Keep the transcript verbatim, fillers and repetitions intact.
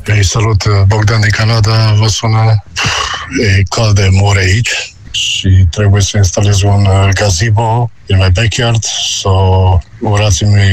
Ei, salut, Bogdan din Canada, vă sună. E cald de mor aici și trebuie să instalez un gazebo in my backyard, so urați-mi